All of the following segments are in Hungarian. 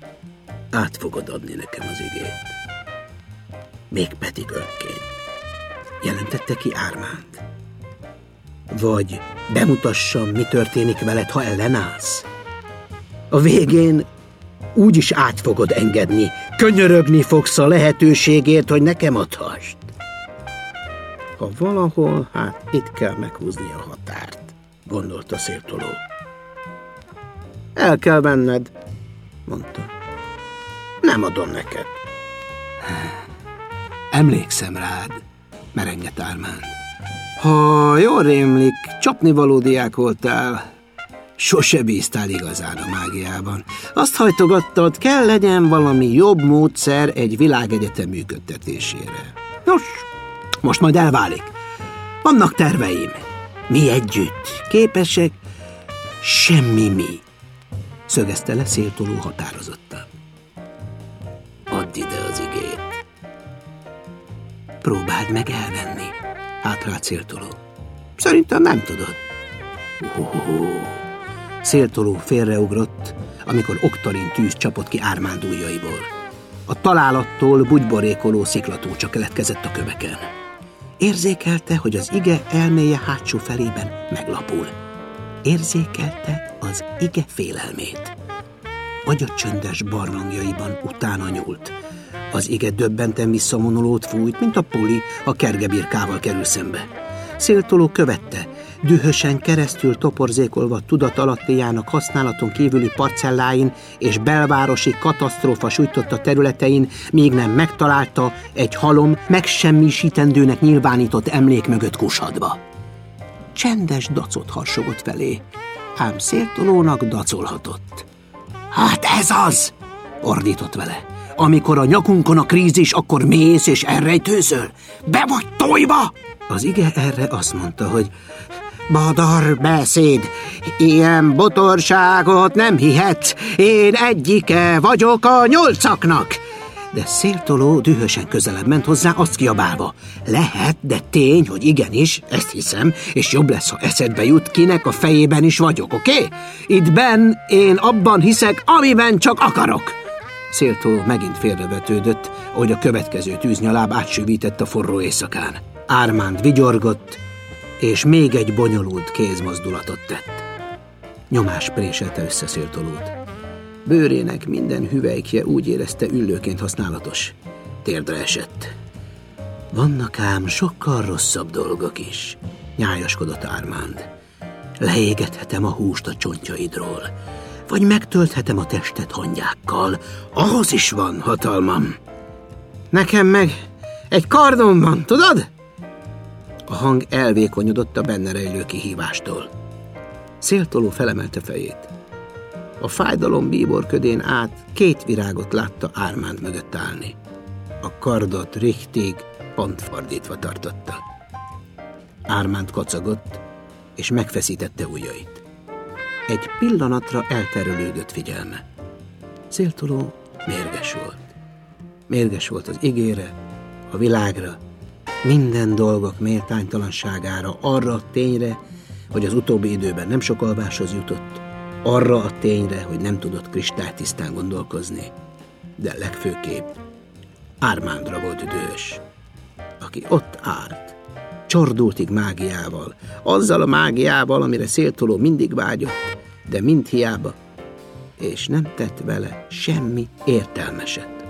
át fogod adni nekem az igét. Mégpedig önként, jelentette ki Ármánd. Vagy bemutassam, mi történik veled, ha ellenállsz. A végén úgyis át fogod engedni, könyörögni fogsz a lehetőségért, hogy nekem adhassd. Ha valahol, hát itt kell meghúzni a határt, gondolta Széltoló. El kell venned, mondta. Nem adom neked. Emlékszem rád, merengett Ármánd. Ha jól rémlik, csapnivaló diák voltál, sose bíztál igazán a mágiában. Azt hajtogattad, kell legyen valami jobb módszer egy világegyetem működtetésére. Nos, most majd elválik. Vannak terveim. Mi együtt képesek, semmi mi, szögezte le Széltoló határozottan. Add ide az igét. Próbáld meg elvenni, hátrált Széltoló. Szerintem nem tudod. Széltoló félreugrott, amikor oktarin tűz csapott ki Ármánd ujjaiból. A találattól bugyborékoló sziklatúcsa keletkezett a köveken. Érzékelte, hogy az ige elméje hátsó felében meglapul. Érzékelte az ige félelmét. Agya csöndes barlangjaiban utána nyúlt. Az ige döbbenten visszavonulót fújt, mint a poli, ha kergebirkával kerül szembe. Széltoló követte, dühösen keresztül toporzékolva tudatalattijának használaton kívüli parcelláin és belvárosi katasztrófa sújtotta területein, míg nem megtalálta egy halom, megsemmisítendőnek nyilvánított emlék mögött kusadva. Csendes dacot harsogott felé, ám Széltolónak dacolhatott. Hát ez az! Ordított vele. Amikor a nyakunkon a krízis, akkor mész és elrejtőzöl? Be vagy tojva! Az ige erre azt mondta, hogy badar beszéd, ilyen botorságot nem hihetsz, én egyike vagyok a 8-aknak. De Széltoló dühösen közelebb ment hozzá, azt kiabálva. Lehet, de tény, hogy igenis, ezt hiszem, és jobb lesz, ha eszedbe jut, kinek a fejében is vagyok, oké? Itt benn én abban hiszek, amiben csak akarok. Széltoló megint félrevetődött, ahogy a következő tűznyaláb átsüvített a forró éjszakán. Ármánd vigyorgott, és még egy bonyolult kézmozdulatot tett. Nyomás préselte össze Széltolót. Bőrének minden hüvelykje úgy érezte üllőként használatos. Térdre esett. Vannak ám sokkal rosszabb dolgok is, nyájaskodott Ármánd. Leégethetem a húst a csontjaidról, vagy megtölthetem a testet hangyákkal. Ahhoz is van hatalmam. Nekem meg egy kardom van, tudod? A hang elvékonyodott a benne rejlő kihívástól. Széltoló felemelte fejét. A fájdalom bíborködén át 2 virágot látta Ármánd mögött állni. A kardot Richtig pont fordítva tartotta. Ármánd kacagott, és megfeszítette ujjait. Egy pillanatra elterelődött figyelme. Széltoló mérges volt. Mérges volt az igére, a világra, minden dolgok méltánytalanságára, arra a tényre, hogy az utóbbi időben nem sok alváshoz jutott, arra a tényre, hogy nem tudott kristálytisztán gondolkozni, de legfőképp Ármándra volt dühös, aki ott állt, csordultig mágiával, azzal a mágiával, amire Széltoló mindig vágyott, de mind hiába, és nem tett vele semmi értelmeset.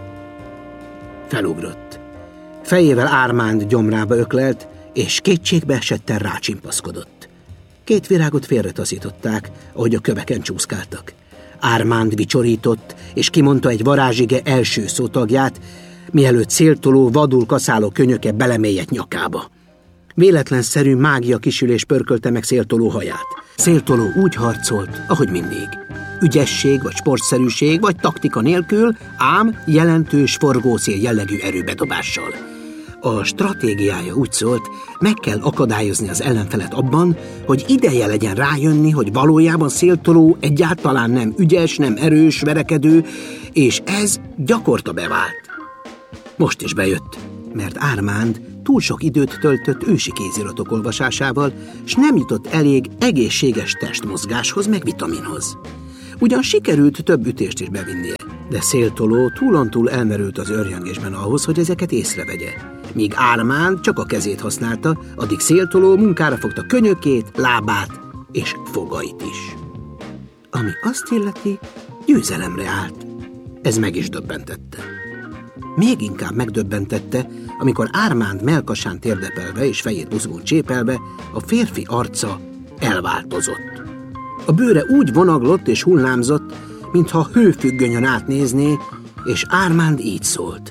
Felugrott. Fejével Ármánd gyomrába öklelt, és kétségbe esetten rácsimpaszkodott. 2 virágot félretaszították, ahogy a köveken csúszkáltak. Ármánd vicsorított, és kimondta egy varázsige első szótagját, mielőtt Széltoló vadul kaszáló könyöke belemélyedt nyakába. Véletlenszerű mágia kisülés pörkölte meg Széltoló haját. Széltoló úgy harcolt, ahogy mindig. Ügyesség, vagy sportszerűség, vagy taktika nélkül, ám jelentős forgószél jellegű erőbedobással. A stratégiája úgy szólt, meg kell akadályozni az ellenfelet abban, hogy ideje legyen rájönni, hogy valójában Széltoló egyáltalán nem ügyes, nem erős, verekedő, és ez gyakorta bevált. Most is bejött, mert Ármánd túl sok időt töltött ősi kéziratok olvasásával, s nem jutott elég egészséges testmozgáshoz meg vitaminhoz. Ugyan sikerült több ütést is bevinnie, De Széltoló túlontúl elmerült az őrjöngésben ahhoz, hogy ezeket észrevegye. Míg Ármánd csak a kezét használta, addig Széltoló munkára fogta könyökét, lábát és fogait is. Ami azt illeti, győzelemre állt. Ez meg is döbbentette. Még inkább megdöbbentette, amikor Ármánd melkasán térdepelve és fejét buzgón csépelve a férfi arca elváltozott. A bőre úgy vonaglott és hullámzott, mintha hőfüggönyön átnézné, és Ármánd így szólt.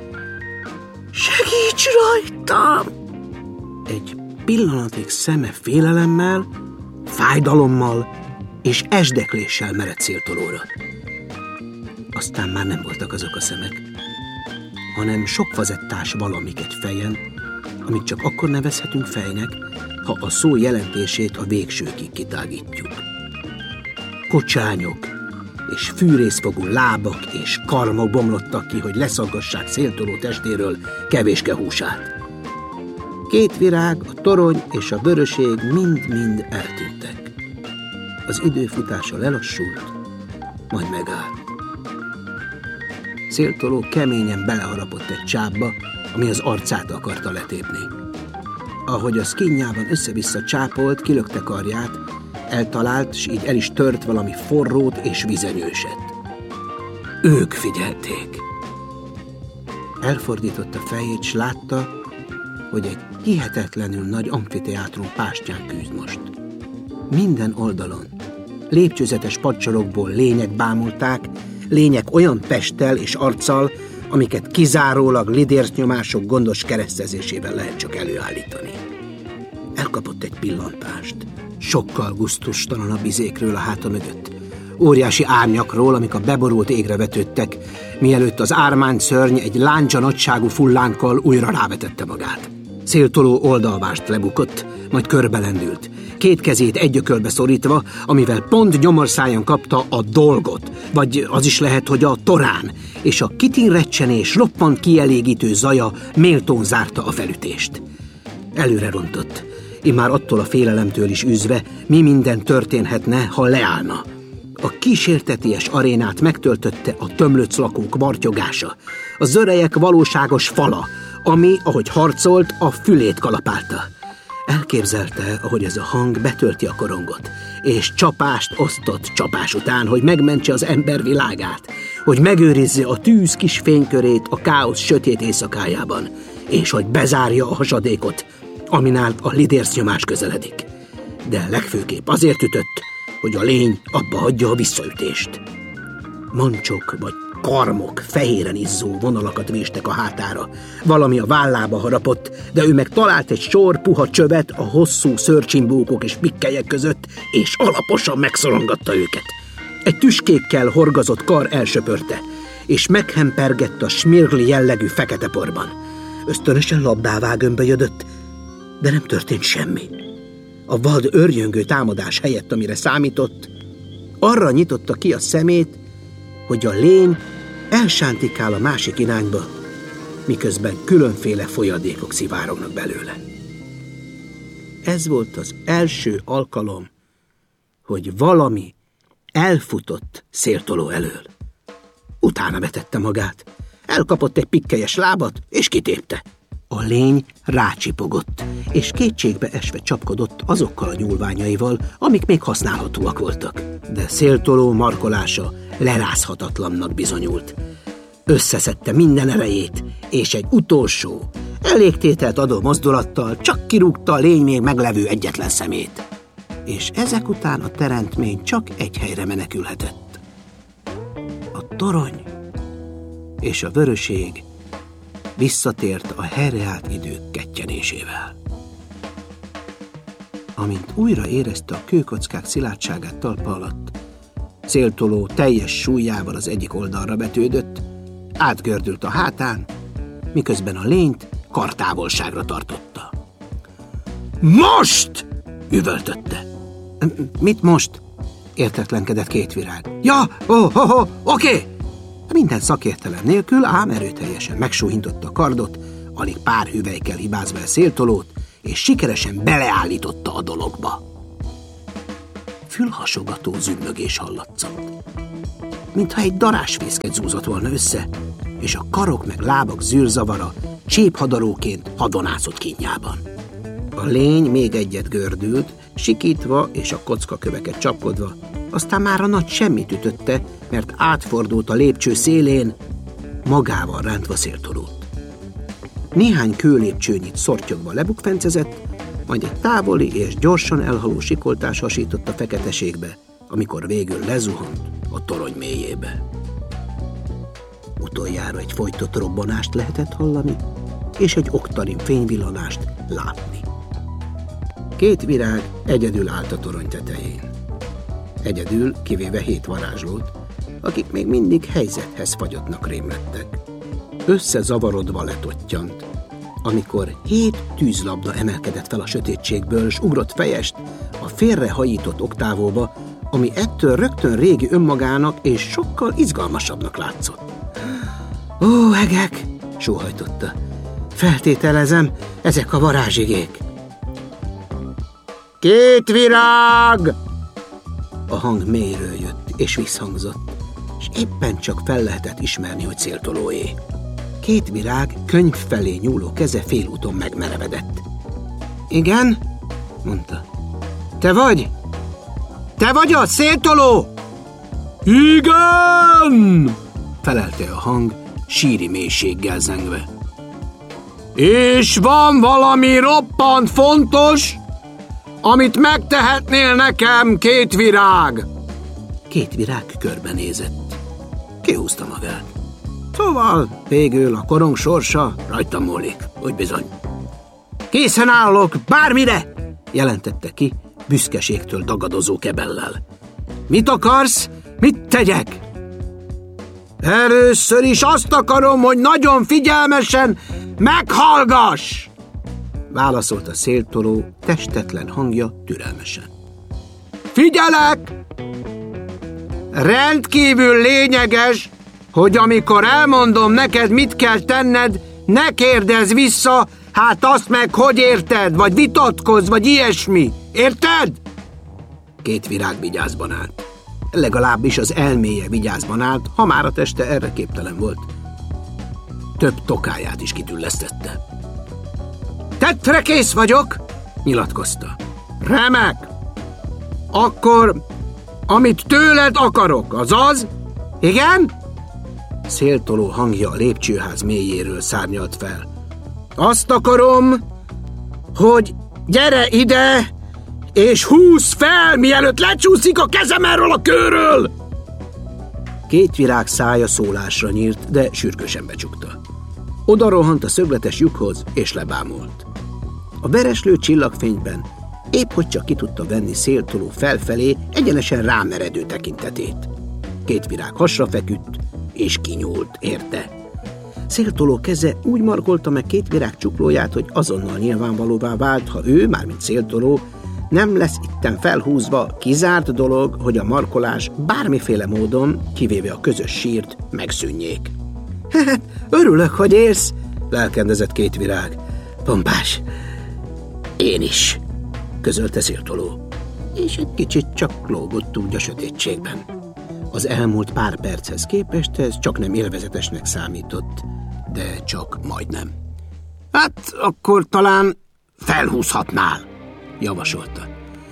Segíts rajtam! Egy pillanatig szeme félelemmel, fájdalommal és esdekléssel merett Széltolóra. Aztán már nem voltak azok a szemek, hanem sok fazettás valamik egy fejen, amit csak akkor nevezhetünk fejnek, ha a szó jelentését a végsőkig kitágítjuk. Kocsányok és fűrészfogú lábak és karmok bomlottak ki, hogy leszaggassák Széltoló testéről kevéske húsát. Két virág, a torony és a vöröség mind-mind eltűntek. Az idő futása lelassult, majd megállt. Széltoló keményen beleharapott egy csápba, ami az arcát akarta letépni. Ahogy a szkinjában össze-vissza csápolt, kilökte karját, eltalált, s így el is tört valami forrót és vizenyőset. Ők figyelték. Elfordította fejét, s látta, hogy egy hihetetlenül nagy amfiteátrum pástyán küzd most. Minden oldalon lépcsőzetes padsorokból lények bámulták, lények olyan testtel és arccal, amiket kizárólag lidércnyomások gondos keresztezésével lehet csak előállítani. Elkapott egy pillantást, sokkal gusztustalanabb izékről a háta mögött, óriási árnyakról, amik a beborult égre vetődtek, mielőtt az Ármánd szörny egy láncsa nagyságú fullánkkal újra rávetette magát. Széltoló oldalvást lebukott, majd körbelendült, két kezét egy ökölbe szorítva, amivel pont nyomorszájon kapta a dolgot, vagy az is lehet, hogy a torán, és a kitinrecsenés roppant kielégítő zaja méltón zárta a felütést. Előre rontott, immár attól a félelemtől is űzve, mi minden történhetne, ha leállna. A kísérteties arénát megtöltötte a tömlöc lakók martyogása, a zörejek valóságos fala, ami, ahogy harcolt, a fülét kalapálta. Elképzelte, ahogy ez a hang betölti a korongot, és csapást osztott csapás után, hogy megmentse az ember világát, hogy megőrizze a tűz kis fénykörét a káosz sötét éjszakájában, és hogy bezárja a hasadékot, aminál a lidércnyomás közeledik. De legfőképp azért ütött, hogy a lény abba hagyja a visszaütést. Mancsok vagy karmok fehéren izzó vonalakat véstek a hátára. Valami a vállába harapott, de ő meg talált egy sor puha csövet a hosszú szőrcsimbókok és pikkelyek között, és alaposan megszorongatta őket. Egy tüskékkel horgazott kar elsöpörte, és meghempergett a smirgli jellegű fekete porban. Ösztönösen labdává gömbölyödött, de nem történt semmi. A vad őrjöngő támadás helyett, amire számított, arra nyitotta ki a szemét, hogy a lény elsántikál a másik irányba, miközben különféle folyadékok szivárognak belőle. Ez volt az első alkalom, hogy valami elfutott Széltoló elől. Utána vetette magát, elkapott egy pikkelyes lábat, és kitépte. A lény rácsipogott, és kétségbe esve csapkodott azokkal a nyúlványaival, amik még használhatóak voltak. De Széltoló markolása lerázhatatlannak bizonyult. Összeszedte minden erejét, és egy utolsó, elégtételt adó mozdulattal csak kirúgta a lény még meglevő egyetlen szemét. És ezek után a teremtmény csak egy helyre menekülhetett. A torony és a vöröség visszatért a helyreállt idők kettyenésével. Amint újra érezte a kőkockák szilárdságát talpa alatt, Széltoló teljes súlyával az egyik oldalra vetődött, átgördült a hátán, miközben a lényt kartávolságra tartotta. Most! Üvöltötte. Mit most? Értetlenkedett két virág. Ja, oké! Minden szakértelem nélkül, ám erőteljesen megsúhintotta a kardot, alig pár hüvelykkel hibázva el Széltolót, és sikeresen beleállította a dologba. Fülhasogató zümmögés hallatszott. mintha egy darásfészket zúzott volna össze, és a karok meg lábak zűrzavara cséphadaróként hadonászott kínjában. A lény még egyet gördült, sikítva és a kockaköveket csapkodva, aztán már a nagy semmit ütötte, mert átfordult a lépcső szélén, magával rántva Széltolót. Néhány kőlépcsőnyit szortyogva lebukfencezett, majd egy távoli és gyorsan elhaló sikoltás hasított a feketeségbe, amikor végül lezuhant a torony mélyébe. Utoljára egy folytott robbanást lehetett hallani, és egy oktarin fényvillanást látni. Két virág egyedül állt a torony tetején. Egyedül, kivéve 7 varázslót, akik még mindig helyzethez fagyottnak rémlettek. Összezavarodva letottyant, amikor 7 tűzlabda emelkedett fel a sötétségből, s ugrott fejest a félrehajított oktávóba, ami ettől rögtön régi önmagának és sokkal izgalmasabbnak látszott. Ó, egek! Sóhajtotta. Feltételezem, ezek a varázsigék. 2 virág! A hang mélyről jött és visszhangzott, és éppen csak fel lehetett ismerni, hogy Széltolóé. 2 virág könyv felé nyúló keze félúton megmerevedett. Igen? Mondta. Te vagy? Te vagy az, Széltoló? Igen! Felelte a hang, síri mélységgel zengve. És van valami roppant fontos, amit megtehetnél nekem, 2 virág? 2 virág körbenézett. Kihúzta magát. Szóval végül a korong sorsa rajtam múlik, úgy bizony. Készen állok, bármire! Jelentette ki, büszkeségtől dagadozó kebellel. Mit akarsz? Mit tegyek? Először is azt akarom, hogy nagyon figyelmesen meghallgass! Válaszolt a Széltoló testetlen hangja türelmesen. Figyelek! Rendkívül lényeges, hogy amikor elmondom neked, mit kell tenned, ne kérdezz vissza, hát azt meg hogy érted, vagy vitatkozz, vagy ilyesmi. Érted? 2 virág vigyázban állt. Legalábbis az elméje vigyázban állt, ha már a teste erre képtelen volt. Több tokáját is kitüllesztette. Tettre kész vagyok, nyilatkozta. Remek! Akkor, amit tőled akarok, az az? Igen? Széltoló hangja a lépcsőház mélyéről szárnyalt fel. Azt akarom, hogy gyere ide, és húzz fel, mielőtt lecsúszik a kezem erről a kőről! 2 virág szája szólásra nyílt, de sürgősen becsukta. Oda rohant a szögletes lyukhoz, és lebámult. A vereslő csillagfényben épp hogy csak ki tudta venni Széltoló felfelé egyenesen rámeredő tekintetét. 2 virág hasra feküdt, és kinyúlt, érte. Széltoló keze úgy markolta meg 2 virág csuklóját, hogy azonnal nyilvánvalóvá vált, ha ő, mármint Széltoló, nem lesz itten felhúzva, kizárt dolog, hogy a markolás bármiféle módon, kivéve a közös sírt, megszűnjék. Örülök, hogy élsz, lelkendezett 2 virág. Pompás, én is, közölte Széltoló, és egy kicsit csak lógott úgy a sötétségben. Az elmúlt pár perchez képest ez csak nem élvezetesnek számított, de csak majdnem. Hát akkor talán felhúzhatnál, javasolta.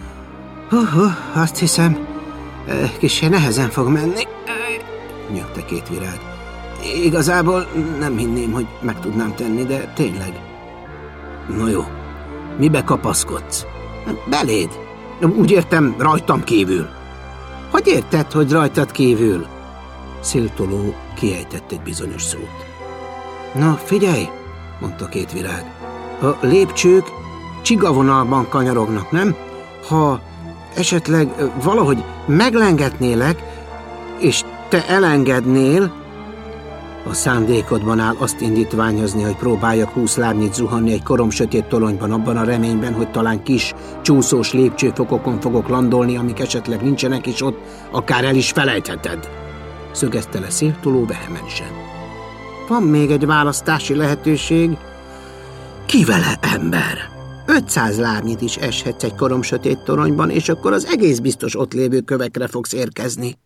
Azt hiszem, kissé nehezen fog menni, nyögte 2 virág. Igazából nem hinném, hogy meg tudnám tenni, de tényleg. No jó, mibe kapaszkodsz? Beléd. Úgy értem, rajtam kívül. Hogy érted, hogy rajtad kívül? Széltoló kiejtett egy bizonyos szót. Na, figyelj, mondta 2 virág. A lépcsők csigavonalban kanyarognak, nem? Ha esetleg valahogy meglengetnélek, és te elengednél, a szándékodban áll azt indítványozni, hogy próbáljak 20 lábnyit zuhanni egy korom sötét toronyban, abban a reményben, hogy talán kis, csúszós lépcsőfokokon fogok landolni, amik esetleg nincsenek is ott, akár el is felejtheted, szögezte le Széltoló vehemensen. Van még egy választási lehetőség. Ki vele, ember? 500 lábnyit is eshetsz egy korom sötét toronyban, és akkor az egész biztos ott lévő kövekre fogsz érkezni.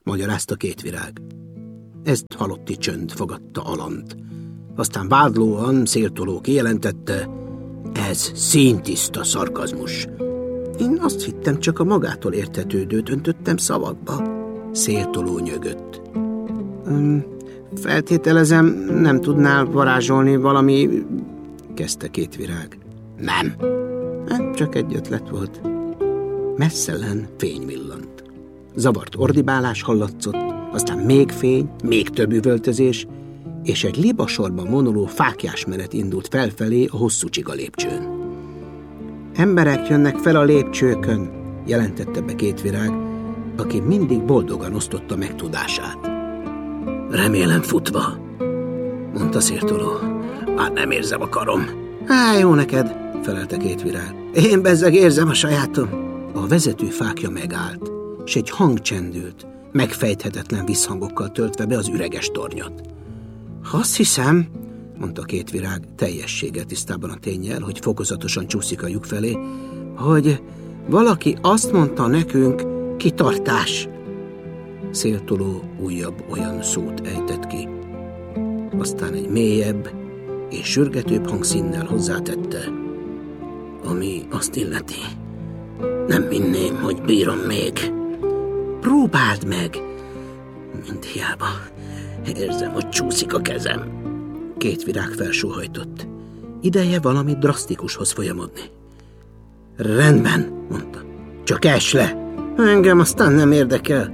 magyarázta Kétvirág. Ezt halotti csönd fogadta Alant. Aztán vádlóan Széltoló kijelentette, ez színtiszta szarkazmus. Én azt hittem, csak a magától értetődőt öntöttem szavakba. Széltoló nyögött. Feltételezem, nem tudnál varázsolni valami... kezdte Kétvirág. Nem. Csak egy ötlet volt. Messzelen fény villant. Zavart ordibálás hallatszott, aztán még fény, még több üvöltözés, és egy libasorban vonuló fáklyásmenet indult felfelé a hosszú csiga lépcsőn. Emberek jönnek fel a lépcsőkön, jelentette be Kétvirág, aki mindig boldogan osztotta meg tudását. Remélem futva, mondta Széltoló. Már nem érzem a karom. Jó neked, felelte Kétvirág. Én bezzeg érzem a sajátom. A vezető fákja megállt, s egy hang csendült, megfejthetetlen visszhangokkal töltve be az üreges tornyot. Azt hiszem, mondta Kétvirág teljességgel tisztában a ténnyel, hogy fokozatosan csúszik a lyuk felé, hogy valaki azt mondta nekünk, kitartás. Széltoló újabb olyan szót ejtett ki. Aztán egy mélyebb és sürgetőbb hangszínnel hozzátette, ami azt illeti. Nem hinném, hogy bírom még. Próbáld meg! Mind hiába. Érzem, hogy csúszik a kezem. Kétvirág felsóhajtott. Ideje valami drasztikushoz folyamodni. Rendben, mondta. Csak ess le! Engem aztán nem érdekel.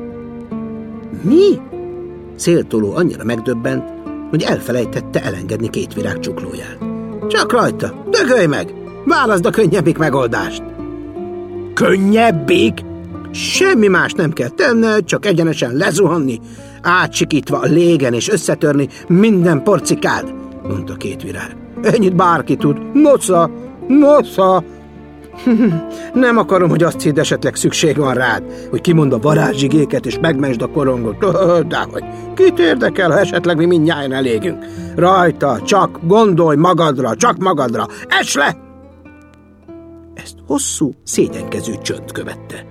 Mi? Széltoló annyira megdöbbent, hogy elfelejtette elengedni Kétvirág csuklóját. Csak rajta, dögölj meg! Válaszd a könnyebbik megoldást! Könnyebbik? Semmi más nem kell tenned, csak egyenesen lezuhanni, átsikítva a légen és összetörni minden porcikád, mondta Kétvirág. Ennyit bárki tud. Nosza! Nem akarom, hogy azt hidd, esetleg szükség van rád, hogy kimond a varázsigéket és megmentsd a korongot. Dehogy, kit érdekel, ha esetleg mi mindnyájan elégünk. Rajta, csak gondolj magadra, csak magadra. Ess le! Ezt hosszú, szégyenkező csönd követte.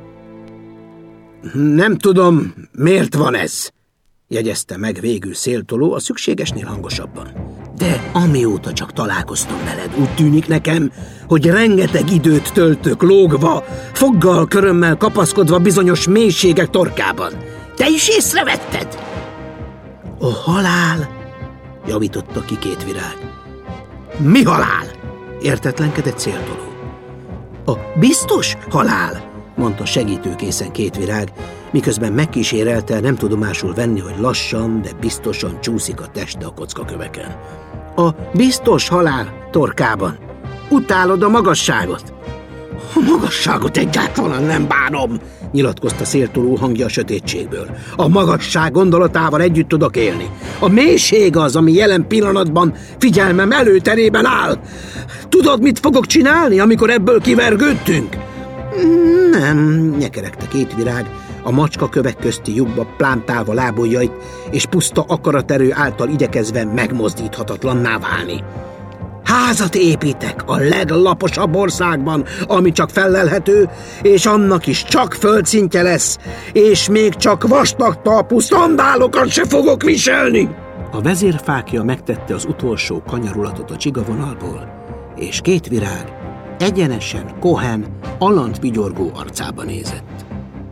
Nem tudom, miért van ez, jegyezte meg végül Széltoló a szükségesnél hangosabban. De amióta csak találkoztam veled, úgy tűnik nekem, hogy rengeteg időt töltök lógva, foggal, körömmel kapaszkodva bizonyos mélységek torkában. Te is észrevetted? A halál, javította ki Kétvirág. Mi halál? Értetlenkedett Széltoló. A biztos halál, mondta segítőkészen Kétvirág, miközben megkísérelte nem tudomásul venni, hogy lassan, de biztosan csúszik a teste a kockaköveken. A biztos halál torkában. Utálod a magasságot? A magasságot egyáltalán nem bánom, nyilatkozta Széltoló hangja a sötétségből. A magasság gondolatával együtt tudok élni. A mélység az, ami jelen pillanatban figyelmem előterében áll. Tudod, mit fogok csinálni, amikor ebből kivergődtünk? Nem, nyekeregte Kétvirág, a macskakövek közti lyukba plántálva lábujjait, és puszta akaraterő által igyekezve megmozdíthatatlanná válni. Házat építek a leglaposabb országban, ami csak fellelhető, és annak is csak földszintje lesz, és még csak vastag talpú szandálokat se fogok viselni. A vezérfákja megtette az utolsó kanyarulatot a csigavonalból, és Kétvirág egyenesen Cohen Alant vigyorgó arcába nézett.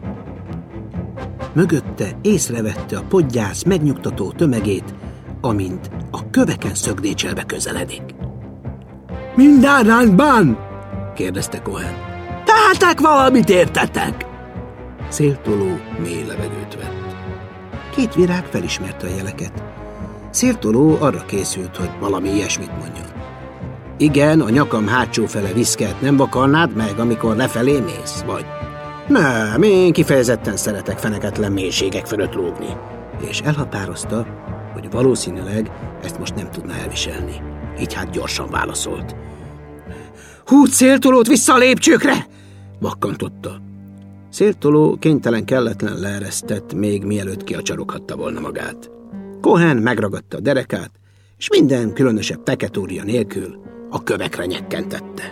Mögötte észrevette a podgyász megnyugtató tömegét, amint a köveken szögdécselve közeledik. Minden rendben? kérdezte Cohen. Tehetek valamit, értetek? Széltoló mély levegőt vett. Kétvirág felismerte a jeleket. Széltoló arra készült, hogy valami ilyesmit mondjon. Igen, a nyakam hátsó fele viszkelt, nem vakarnád meg, amikor lefelé mész, vagy? Nem, én kifejezetten szeretek feneketlen mélységek fölött lógni. És elhatározta, hogy valószínűleg ezt most nem tudná elviselni. Így hát gyorsan válaszolt. Húzd Széltolót vissza a lépcsőkre! Vakkantotta. Széltoló kénytelen kelletlen leeresztett, még mielőtt kiacsaroghatta volna magát. Cohen megragadta a derekát, és minden különösebb peketória nélkül a kövekre nyekkentette.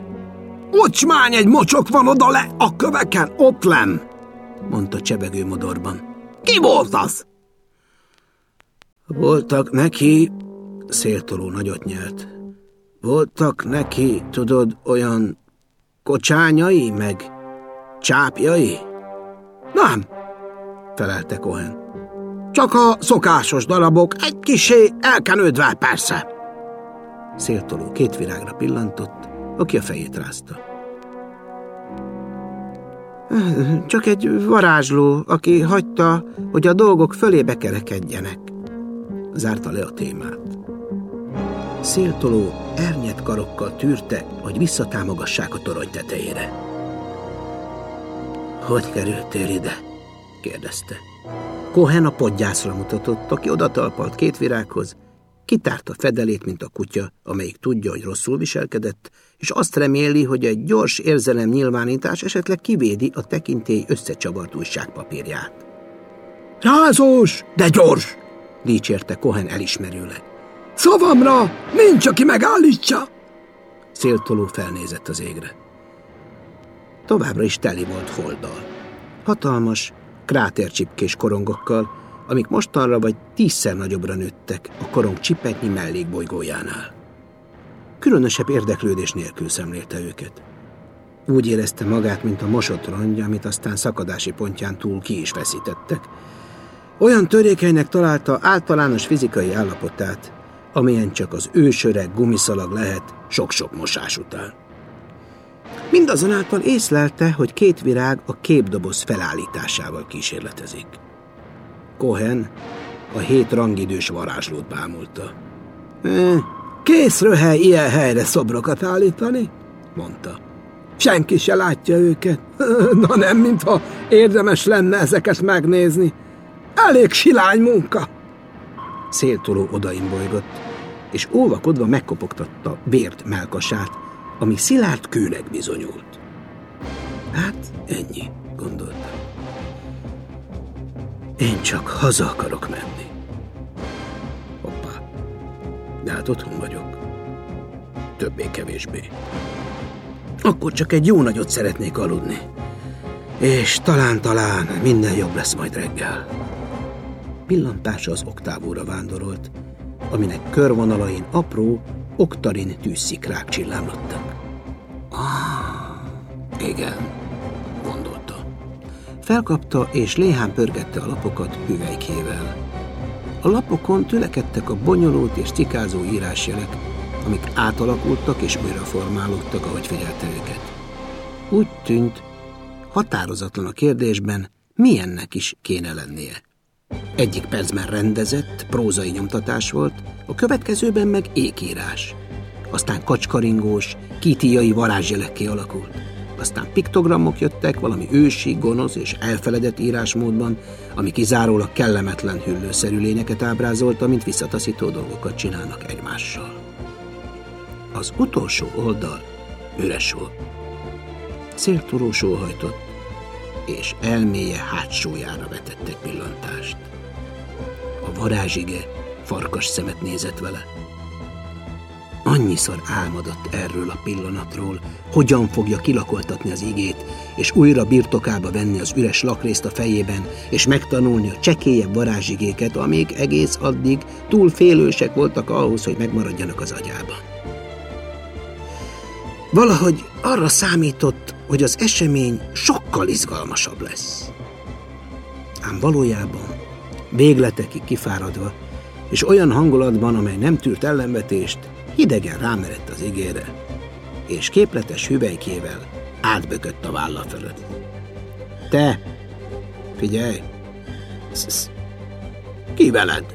Ocsmány, egy mocsok van oda le a köveken, ott lenn, mondta csebegő modorban. Ki volt az? Voltak neki, Széltoló nagyot nyelt. Voltak neki, tudod, olyan kocsányai, meg csápjai? Nem, felelte Cohen. Csak a szokásos darabok, egy kissé elkenődve, persze. Széltoló Kétvirágra pillantott, aki a fejét rázta. Csak egy varázsló, aki hagyta, hogy a dolgok fölébe kerekedjenek. Zárta le a témát. Széltoló ernyett karokkal tűrte, hogy visszatámogassák a torony tetejére. Hogy kerültél ide? kérdezte. Cohen a podgyászra mutatott, aki odatalpalt Kétvirághoz, kitárta fedelét, mint a kutya, amelyik tudja, hogy rosszul viselkedett, és azt reméli, hogy egy gyors érzelem nyilvánítás esetleg kivédi a tekintély összecsavart újságpapírját. Rázós, de gyors! Dicsérte Cohen elismerőleg. Szavamra nincs, aki megállítsa! Széltoló felnézett az égre. Továbbra is teli volt holddal. Hatalmas, krátercsipkés korongokkal, amik mostanra vagy 10-szer nagyobbra nőttek a korong csipetnyi mellékbolygójánál. Különösebb érdeklődés nélkül szemlélte őket. Úgy érezte magát, mint a mosott rongy, amit aztán szakadási pontján túl ki is veszítettek. Olyan törékenynek találta általános fizikai állapotát, amilyen csak az ősöreg gumiszalag lehet sok-sok mosás után. Mindazonáltal észlelte, hogy Kétvirág a képdoboz felállításával kísérletezik. Cohen a 7 rangidős varázslót bámulta. Kész röhely ilyen helyre szobrokat állítani? Mondta. Senki se látja őket. Na nem, mintha érdemes lenne ezeket megnézni. Elég silány munka. Széltoló odaimbolygott, és óvakodva megkopogtatta Bért mellkasát, ami szilárd kőnek bizonyult. Hát ennyi, gondolta. Én csak haza akarok menni. Hoppá, de hát otthon vagyok. Többé-kevésbé. Akkor csak egy jó nagyot szeretnék aludni. És talán minden jobb lesz majd reggel. Pillantása az oktávóra vándorolt, aminek körvonalain apró, oktarin tűzszikrák csillámlottak. Igen, gondolta. Felkapta és léhán pörgette a lapokat hüvelykével. A lapokon tülekedtek a bonyolult és cikázó írásjelek, amik átalakultak és újra formálódtak, ahogy figyelte őket. Úgy tűnt, határozatlan a kérdésben, milyennek is kéne lennie. Egyik percben rendezett, prózai nyomtatás volt, a következőben meg ékírás. Aztán kacskaringós, kítíjai varázsjelekké alakult. Aztán piktogramok jöttek valami ősi, gonosz és elfeledett írásmódban, ami kizárólag kellemetlen hüllőszerű lényeket ábrázolta, mint visszataszító dolgokat csinálnak egymással. Az utolsó oldal üres volt. Széltoló sóhajtott, és elméje hátsójára vetett egy pillantást. A varázsige farkas szemet nézett vele. Annyiszor álmodott erről a pillanatról, hogyan fogja kilakoltatni az igét, és újra birtokába venni az üres lakrészt a fejében, és megtanulni a csekélyebb varázsigéket, amik egész addig túl félősek voltak ahhoz, hogy megmaradjanak az agyában. Valahogy arra számított, hogy az esemény sokkal izgalmasabb lesz. Ám valójában végletekig kifáradva, és olyan hangulatban, amely nem tűrt ellenvetést, hidegen rámerett az igére, és képletes hüvelykével átbökött a válla fölött. Te! Figyelj! Ki veled?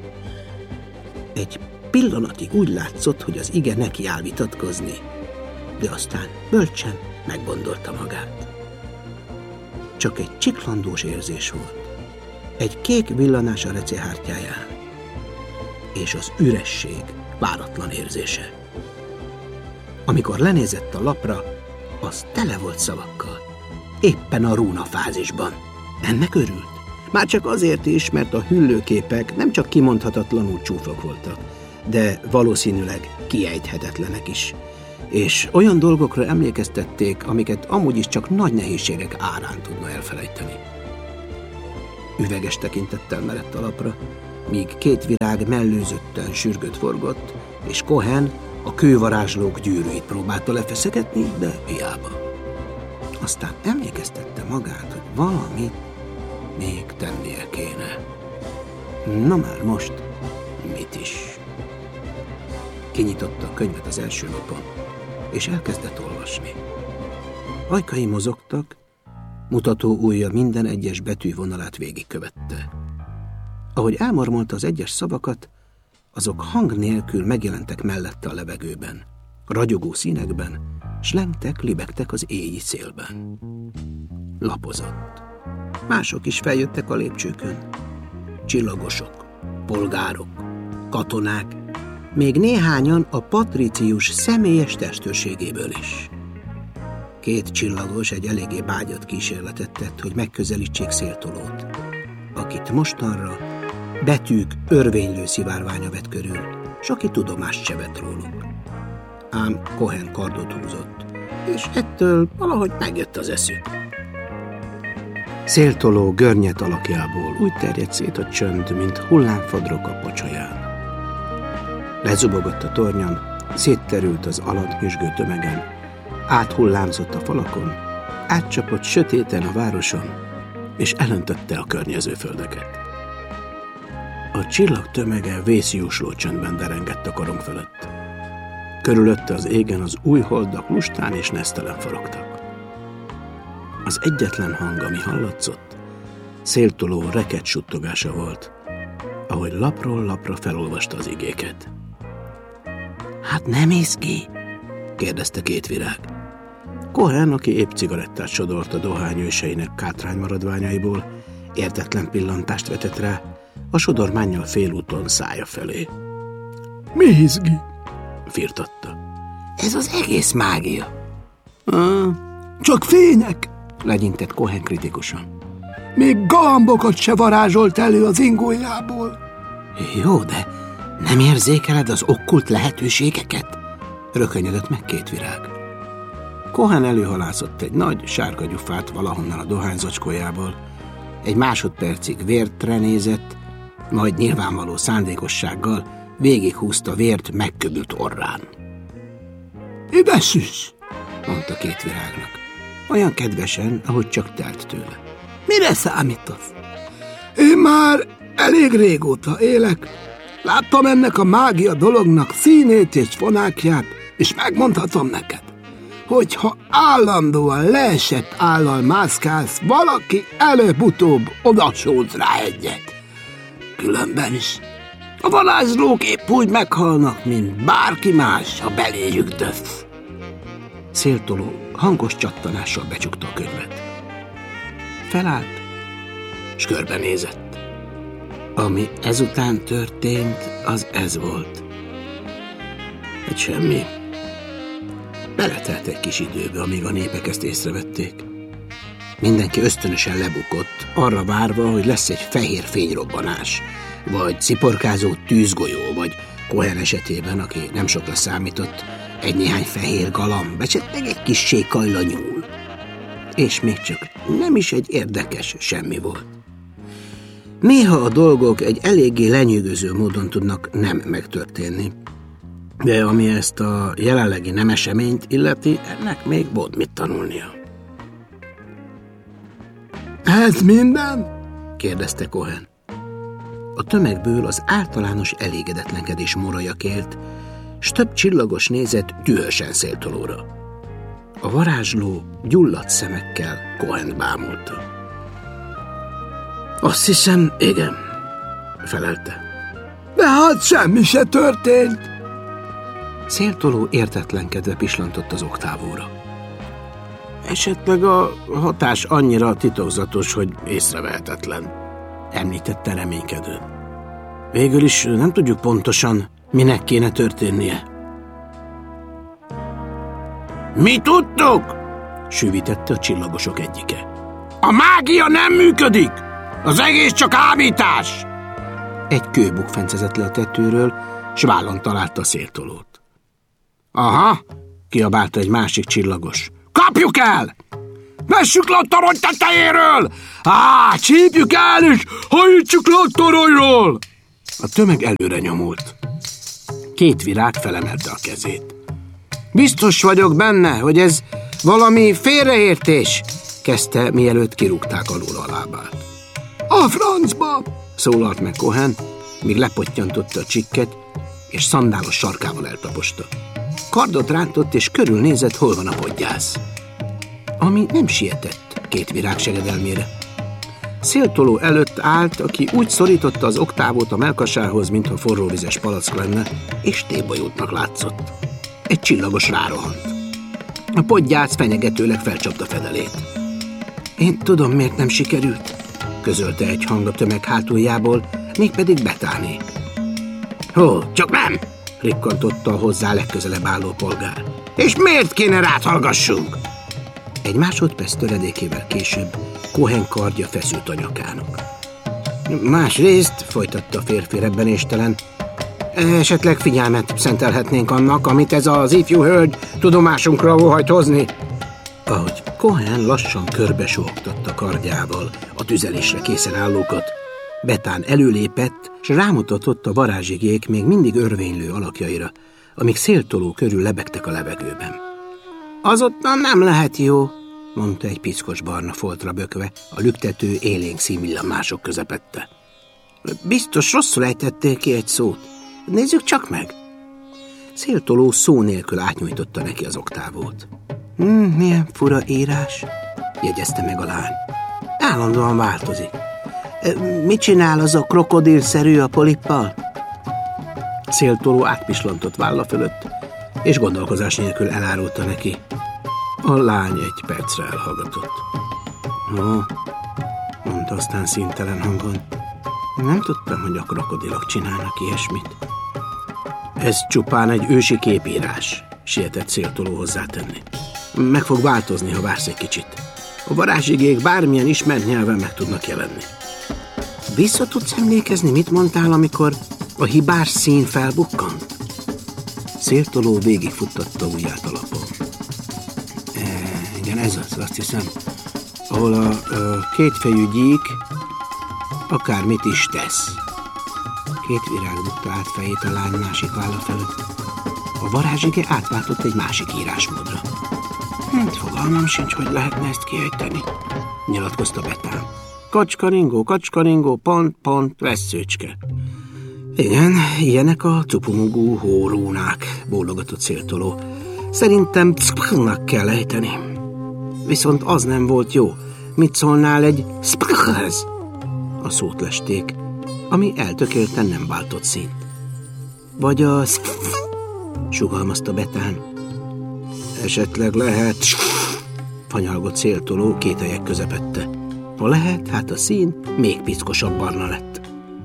Egy pillanatig úgy látszott, hogy az ige neki áll vitatkozni, de aztán bölcsen meggondolta magát. Csak egy csiklandós érzés volt. Egy kék villanás a recéhártyáján, és az üresség váratlan érzése. Amikor lenézett a lapra, az tele volt szavakkal. Éppen a rúna fázisban. Ennek örült. Már csak azért is, mert a hüllőképek nem csak kimondhatatlanul csúfok voltak, de valószínűleg kiejthetetlenek is. És olyan dolgokra emlékeztették, amiket amúgy is csak nagy nehézségek árán tudna elfelejteni. Üveges tekintettel merett a lapra, míg két virág mellőzötten sürgőt forgott, és Cohen a kővarázslók gyűrűit próbálta lefeszegetni, de hiába. Aztán emlékeztette magát, hogy valamit még tennie kéne. Na már most, mit is? Kinyitotta a könyvet az első lapon, és elkezdett olvasni. Ajkai mozogtak, mutató ujja minden egyes betűvonalát végigkövette. Ahogy elmormolta az egyes szavakat, azok hang nélkül megjelentek mellette a levegőben, ragyogó színekben, s lengtek, libegtek az éji szélben. Lapozott. Mások is feljöttek a lépcsőkön. Csillagosok, polgárok, katonák, még néhányan a patricius személyes testőrségéből is. Két csillagos egy eléggé bágyat kísérletet tett, hogy megközelítsék Széltolót, akit mostanra betűk örvénylő szivárványa vett körül, s aki tudomást se vett róluk. Ám Cohen kardot húzott, és ettől valahogy megjött az eszük. Széltoló görnyet alakjából úgy terjedt szét a csönd, mint hullámfadrok a pocsaján. Lezubogott a tornyon, szétterült az alatt nyüzsgő tömegen, áthullámzott a falakon, átcsapott sötéten a városon, és elöntötte a környező földeket. A csillag tömege vészjósló csöndben derengett a korong fölött. Körülötte az égen az új holdak lustán és nesztelen forogtak. Az egyetlen hang, ami hallatszott, Széltoló reket suttogása volt, ahogy lapról lapra felolvasta az igéket. Hát nem ész ki? Kérdezte két virág. Cohen, aki épp cigarettát sodort a dohányőseinek kátránymaradványaiból, értetlen pillantást vetett rá, a sodormánnyal félúton szája felé. Mi izgi? Firtatta. Ez az egész mágia. Csak fények, legyintett Cohen kritikusan. Még galambokat se varázsolt elő az ingójából. Jó, de nem érzékeled az okkult lehetőségeket? Rökönyödött meg két virág. Cohen előhalászott egy nagy sárga gyufát valahonnan a dohányzacskójából, egy másodpercig vértre nézett, majd nyilvánvaló szándékossággal végighúzta vért megköbült orrán. Ide süss, mondta két virágnak, olyan kedvesen, ahogy csak telt tőle. Mire számítasz? Én már elég régóta élek. Láttam ennek a mágia dolognak színét és fonákját, és megmondhatom neked, hogyha állandóan leesett állal mászkálsz, valaki előbb-utóbb odasódsz rá egyet. Különben is a varázslók épp úgy meghalnak, mint bárki más, ha beléjük döf. Széltoló hangos csattanással becsukta a könyvet. Felállt, s körbenézett. Ami ezután történt, az ez volt. Egy semmi. Beletelt egy kis időbe, amíg a népek ezt észrevették. Mindenki ösztönösen lebukott, arra várva, hogy lesz egy fehér fényrobbanás, vagy sziporkázó tűzgolyó, vagy Cohen esetében, aki nem sokra számított, egy néhány fehér galamb, esetleg egy kis sékajla nyúl. És még csak nem is egy érdekes semmi volt. Néha a dolgok egy eléggé lenyűgöző módon tudnak nem megtörténni. De ami ezt a jelenlegi nem eseményt illeti, ennek még volt mit tanulnia. Ez minden? kérdezte Cohen. A tömegből az általános elégedetlenkedés moraja kélt, s több csillagos nézett dühösen Széltolóra. A varázsló gyulladt szemekkel Cohent bámulta. Azt hiszem, igen, felelte. De hát semmi se történt. Széltoló értetlenkedve pislantott az oktávóra. Esetleg a hatás annyira titokzatos, hogy észrevehetetlen, említette reménykedőn. Végül is nem tudjuk pontosan, minek kéne történnie. Mi tudtuk? Süvítette a csillagosok egyike. A mágia nem működik! Az egész csak ámítás! Egy kő bukfencezett le a tetőről, s vállon találta Széltolót. Aha, kiabálta egy másik csillagos. Kapjuk el! Vessük le a torony tetejéről! Csípjük el és hajítsuk le a toronyról! A tömeg előre nyomult. Két virág felemelte a kezét. Biztos vagyok benne, hogy ez valami félreértés, kezdte, mielőtt kirúgták alól a lábát. A francba! Szólalt meg Cohen, míg lepottyantotta a csikket, és szandálos sarkával eltaposta. Kardot rántott, és körülnézett, hol van a podgyász. Ami nem sietett két virág segedelmére. Széltoló előtt állt, aki úgy szorította az oktávót a mellkasához, mintha forróvizes palack lenne, és tébolyótnak látszott. Egy csillagos rárohant. A podgyász fenyegetőleg felcsapta fedelét. Én tudom, miért nem sikerült, közölte egy hang a tömeg hátuljából, mégpedig Betáné. Csak nem! Rikkantotta a hozzá legközelebb álló polgár. És miért kéne rád hallgassunk? Egy másodperc töredékével később Cohen kardja feszült a nyakának. Másrészt, folytatta a férfi rebbenéstelen, esetleg figyelmet szentelhetnénk annak, amit ez az ifjú hölgy tudomásunkra óhajt hozni. Ahogy Cohen lassan körbesógtatta kardjával a tüzelésre készen állókat, Betán előlépett, s rámutatott a varázsigék még mindig örvénylő alakjaira, amik széltoló körül lebegtek a levegőben. Azottan nem lehet jó, mondta egy piszkos barna foltra bökve, a lüktető élénk színvillamások közepette. Biztos rosszul ejtettél ki egy szót. Nézzük csak meg. Széltoló szó nélkül átnyújtotta neki az oktávót. Milyen fura írás, jegyezte meg a lány. Állandóan változik. Mit csinál az a krokodilszerű a polippal? Széltoló átpislantott válla fölött, és gondolkozás nélkül elárulta neki. A lány egy percre elhallgatott. Mondta aztán színtelen hangon. Nem tudtam, hogy a krokodilok csinálnak ilyesmit. Ez csupán egy ősi képírás, sietett Széltoló hozzátenni. Meg fog változni, ha vársz egy kicsit. A varázsigék bármilyen ismert nyelven meg tudnak jelenni. Vissza tudsz emlékezni, mit mondtál, amikor a hibás szín felbukkant? Széltoló végigfuttatta ujját a lapon. Igen, ez az, azt hiszem, ahol a kétfejű gyík akármit is tesz. Két virág dugta át fejét a lány másik válla felett. A varázsige átváltott egy másik írásmódra. Fogalmam sincs, hogy lehetne ezt kiejteni, nyilatkozta Betán. Kacskaringó, pont, vesszőcske. Igen, ilyenek a cupumugú hórúnák, bólogatott Széltoló. Szerintem szpnak kell ejteni. Viszont az nem volt jó. Mit szólnál egy szpkhez? A szót lesték, ami eltökélten nem váltott színt. Vagy a sugalmazta Betán. Esetleg lehet, fanyalgott Széltoló kételyek közepette. Ha lehet, hát a szín még pickosabb barna lett.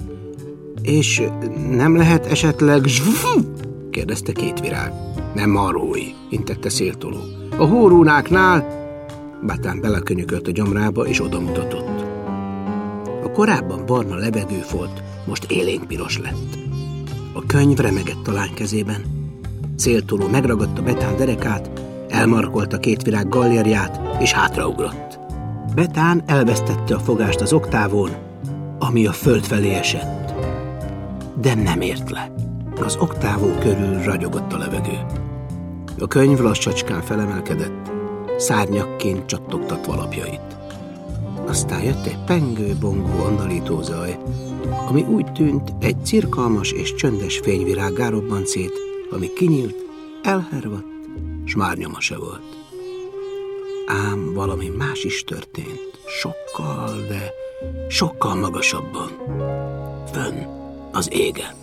És nem lehet esetleg kérdezte két virág. Nem marhói, intette Széltoló. A hórúnáknál Betán belekönyökölt a gyomrába, és odamutatott. A korábban barna levegőfolt most élénk piros lett. A könyv remegett a lány kezében. Széltoló megragadta Betán derekát, elmarkolta két virág gallérját, és hátraugrott. Betán elvesztette a fogást az oktávon, ami a föld felé esett. De nem ért le. Az oktávó körül ragyogott a levegő. A könyv lassacskán felemelkedett, szárnyakként csattogtatva lapjait. Aztán jött egy pengő-bongó andalító zaj, ami úgy tűnt, egy cirkalmas és csöndes fényvirággá robbant szét, ami kinyílt, elhervadt, s már nyoma se volt. Ám valami más is történt, sokkal, de sokkal magasabban, fönn az égen.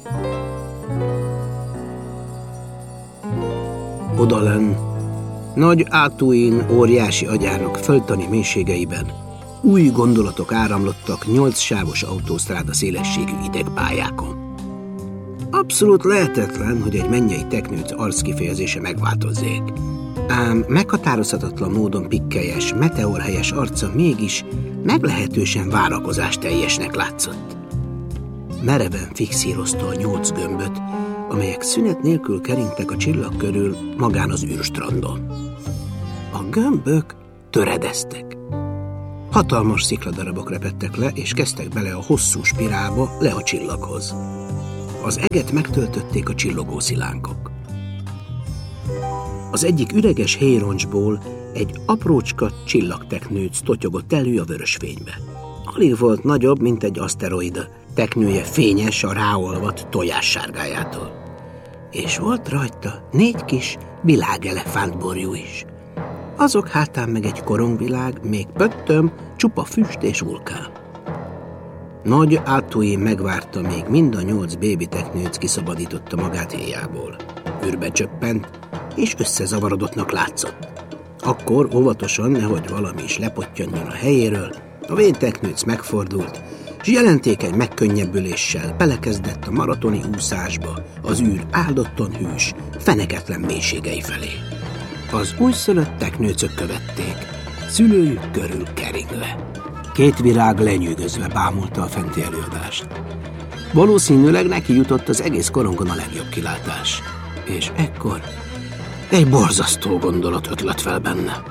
Odalenn, nagy Átúin óriási agyának földtani mélységeiben új gondolatok áramlottak 8 sávos autósztráda szélességű idegpályákon. Abszolút lehetetlen, hogy egy mennyei teknőc arckifejezése megváltozzék. Ám meghatározhatatlan módon pikkelyes, meteorhelyes arca mégis meglehetősen várakozásteljesnek látszott. Mereven fixírozta a 8 gömböt, amelyek szünet nélkül keringtek a csillag körül magán az űrstrandon. A gömbök töredeztek. Hatalmas szikladarabok repedtek le, és kezdtek bele a hosszú spirálba, le a csillaghoz. Az eget megtöltötték a csillogó szilánkok. Az egyik üreges héjroncsból egy aprócska csillagteknőc totyogott elő a vörös fénybe. Alig volt nagyobb, mint egy aszteroida, teknője fényes a ráolvadt tojássárgájától. És volt rajta 4 kis világelefántborjú is. Azok hátán meg egy korongvilág, még pöttöm, csupa füst és vulkán. Nagy Átúin megvárta, még mind a 8 bébi teknőc kiszabadította magát héjából. Űrbe csöppent, és összezavarodottnak látszott. Akkor óvatosan, nehogy valami is lepottyanjon a helyéről, a vén teknőc megfordult, és jelentékeny megkönnyebbüléssel belekezdett a maratoni úszásba az űr áldottan hűs, feneketlen mélységei felé. Az újszülött teknőcök követték, szülőjük körül keringve. 2 virág lenyűgözve bámulta a fenti előadást. Valószínűleg neki jutott az egész korongon a legjobb kilátás. És ekkor egy borzasztó gondolat ötlött fel benne.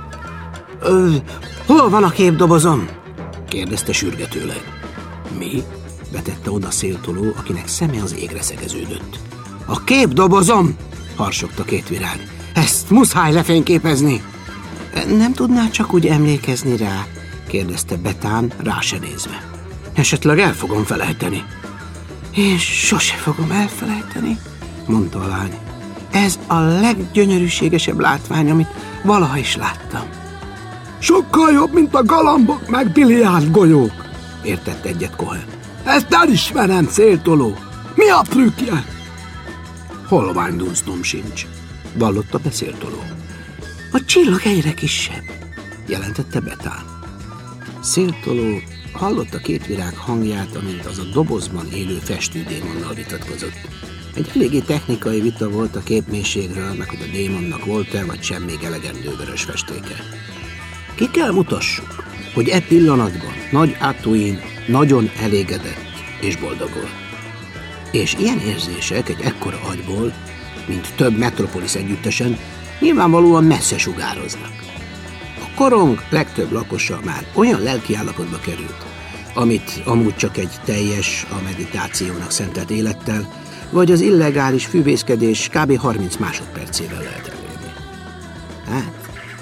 Hol van a képdobozom? Kérdezte sürgetőleg. Mi? Vetette oda Széltoló, akinek szeme az égre szegeződött. A képdobozom! Harsogta 2 virág. Ezt muszáj lefényképezni! Nem tudná csak úgy emlékezni rá? Kérdezte Betán, rá se nézve. Esetleg el fogom felejteni. Én sose fogom elfelejteni, mondta a lány. Ez a leggyönyörűségesebb látvány, amit valaha is láttam. Sokkal jobb, mint a galambok meg biliárd golyók, értett egyet Cohen. Ezt elismerem, Széltoló. Mi a trükkje? Holványduncnom sincs, vallotta be Széltoló. A csillag egyre kisebb, jelentette Betán. Széltoló hallotta 2 virág hangját, amint az a dobozban élő festődémonnal vitatkozott. Egy eléggé technikai vita volt a képmélységről, meg hogy a démonnak volt-e, vagy sem még elegendő vörös festéke. Ki kell mutassuk, hogy e pillanatban Nagy Átúin nagyon elégedett és boldog volt. És ilyen érzések egy ekkora agyból, mint több metropolisz együttesen, nyilvánvalóan messze sugároznak. A korong legtöbb lakosa már olyan lelkiállapotba került, amit amúgy csak egy teljes, a meditációnak szentelt élettel, vagy az illegális fűvészkedés kb. 30 másodpercével lehet elérni. Hát,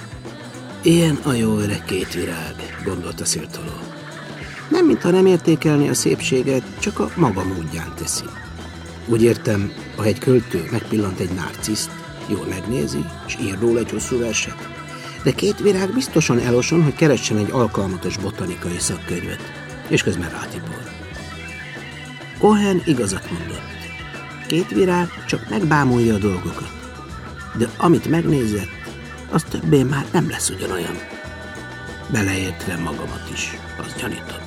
ilyen a jó öreg 2 virág, gondolta Széltoló. Nem mintha nem értékelni a szépséget, csak a maga módján teszi. Úgy értem, ha egy költő megpillant egy narciszt, jól megnézi, és ír róla egy hosszú verset. De 2 virág biztosan eloson, hogy keressen egy alkalmatos botanikai szakkönyvet, és közben rátipol. Cohen igazat mondott. 2 virág csak megbámulja a dolgokat, de amit megnézett, az többé már nem lesz ugyanolyan. Beleértve magamat is, az gyanított.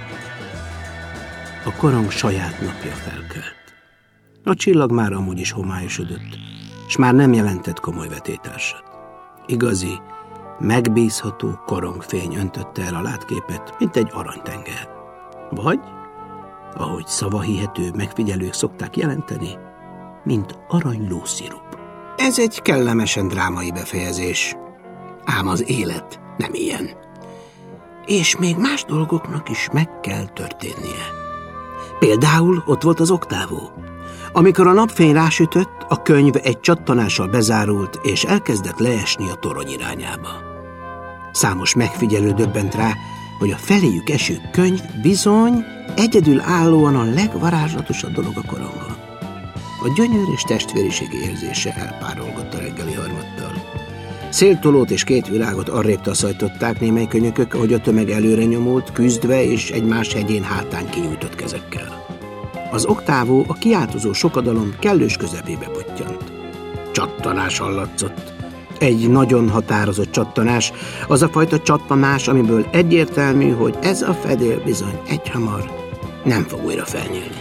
A korong saját napja felkelt. A csillag már amúgy is homályosodott, és már nem jelentett komoly vetétársat. Igazi, megbízható korongfény öntötte el a látképet, mint egy aranytenger. Vagy, ahogy szavahihető megfigyelők szokták jelenteni, mint aranylószirup. Ez egy kellemesen drámai befejezés, ám az élet nem ilyen. És még más dolgoknak is meg kell történnie. Például ott volt az oktávó. Amikor a napfény rásütött, a könyv egy csattanással bezárult, és elkezdett leesni a torony irányába. Számos megfigyelő döbbent rá, hogy a feléjük eső könyv bizony egyedül állóan a legvarázslatosabb dolog a korongon. A gyönyör és testvériségi érzése elpárolgott a reggeli harmattal. Széltolót és 2 virágot arrébb taszajtották némely könyökök, ahogy a tömeg előre nyomult, küzdve és egymás hegyén hátán kinyújtott kezekkel. Az oktávó a kiáltozó sokadalom kellős közepébe pottyant. Csattanás hallatszott. Egy nagyon határozott csattanás, az a fajta csattanás, amiből egyértelmű, hogy ez a fedél bizony egyhamar nem fog újra felnyílni.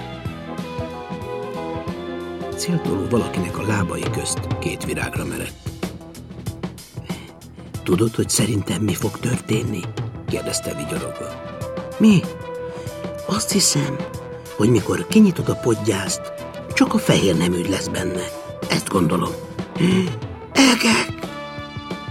Széltoló valakinek a lábai közt 2 virágra merett. Tudod, hogy szerintem mi fog történni? Kérdezte vigyorogva. Mi? Azt hiszem, hogy mikor kinyitod a podgyászt, csak a fehér neműd lesz benne. Ezt gondolom. Egek!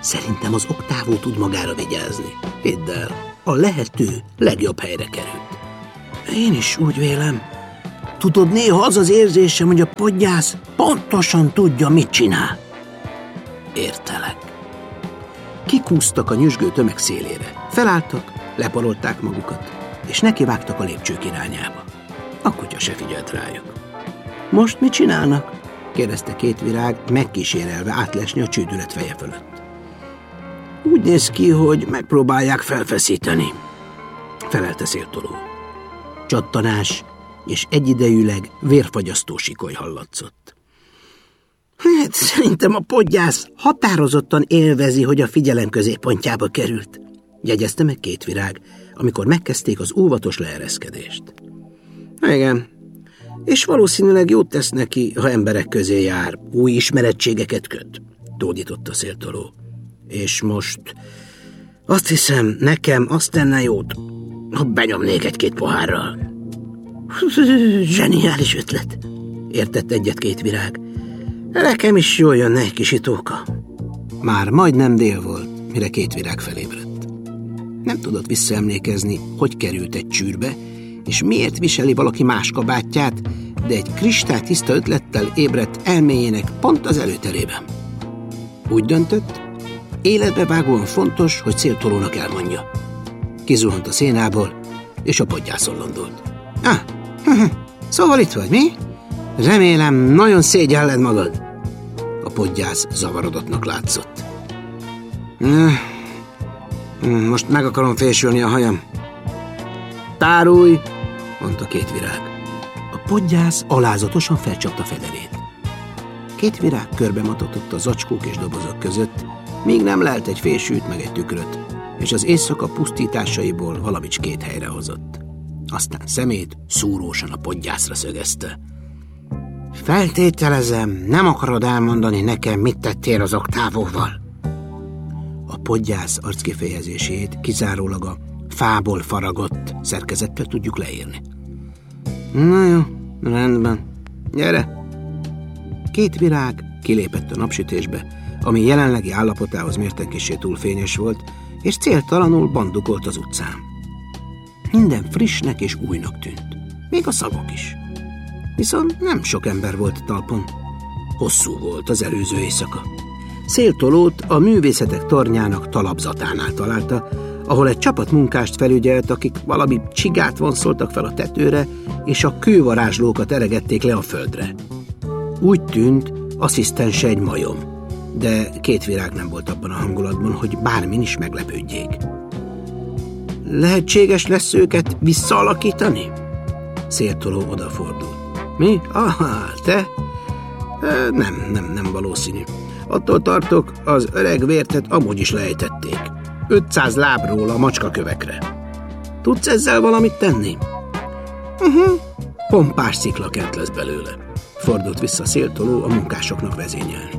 Szerintem az Oktávó tud magára vigyázni. Hidd el, a lehető legjobb helyre került. Én is úgy vélem. Tudod, néha az az érzésem, hogy a Podgyász pontosan tudja, mit csinál. Értelek. Kikúztak a nyüzsgő tömeg szélére. Felálltak, leparolták magukat, és nekivágtak a lépcsők irányába. A kutya se figyelt rájuk. Most mit csinálnak? Kérdezte Kétvirág, megkísérelve átlesni a csődület feje fölött. Úgy néz ki, hogy megpróbálják felfeszíteni, felelte Széltoló. Csattanás és egyidejűleg vérfagyasztó sikoly hallatszott. Hát szerintem a Podgyász határozottan élvezi, hogy a figyelem középpontjába került, jegyezte meg Kétvirág, amikor megkezdték az óvatos leereszkedést. Igen, és valószínűleg jót tesz neki, ha emberek közé jár, új ismerettségeket köt, tódította Széltoló. És most azt hiszem, nekem azt tenne jót, ha benyomnék egy-két pohárral. Zseniális ötlet, értett egyet Kétvirág. Nekem is jól jönne egy kis itóka. Már majdnem dél volt, mire Kétvirág felébredt. Nem tudott visszaemlékezni, hogy került egy csűrbe, és miért viseli valaki más kabátját, de egy kristálytiszta ötlettel ébredt elméjének pont az előterében. Úgy döntött, életbevágóan fontos, hogy Széltolónak elmondja. Kizuhant a szénából, és a Podgyászon landolt. Szóval itt vagy, mi? Remélem, nagyon szégyelled magad. A Podgyász zavarodottnak látszott. Most meg akarom fésülni a hajam. Tárulj, mondta Kétvirág. A Podgyász alázatosan felcsapta fedelét. Kétvirág körbe matatott a zacskók és dobozok között, míg nem lelt egy fésűt meg egy tükröt, és az éjszaka pusztításaiból valamicskét helyrehozott. Aztán szemét szúrósan a Podgyászra szögezte. Feltételezem, nem akarod elmondani nekem, mit tettél az Oktávóval? A Podgyász arckifejezését kizárólag a fából faragott szerkezettel tudjuk leírni. Na jó, rendben. Gyere! Kétvirág kilépett a napsütésbe, ami jelenlegi állapotához mérten kissé túl fényes volt, és céltalanul bandukolt az utcán. Minden frissnek és újnak tűnt, még a szagok is. Viszont nem sok ember volt talpon. Hosszú volt az előző éjszaka. Széltolót a művészetek tornyának talapzatánál találta, ahol egy csapat munkást felügyelt, akik valami csigát vonszoltak fel a tetőre, és a kővarázslókat eregették le a földre. Úgy tűnt, asszisztense egy majom, de Kétvirág nem volt abban a hangulatban, hogy bármin is meglepődjék. Lehetséges lesz őket visszaalakítani? Széltoló odafordult. Mi? Te? Nem valószínű. Attól tartok, az öreg vértet amúgy is lejtették. 500 lábról a macskakövekre. Tudsz ezzel valamit tenni? Pompás sziklakert lesz belőle. Fordult vissza Széltoló a munkásoknak vezényelni.